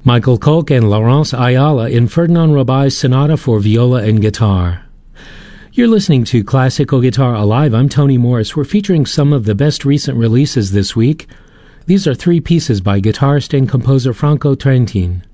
Michael Kolk and Laurence Ayala in Ferdinand Robai's Sonata for Viola and Guitar. You're listening to Classical Guitar Alive. I'm Tony Morris. We're featuring some of the best recent releases this week. These are three pieces by guitarist and composer Franco Trentin.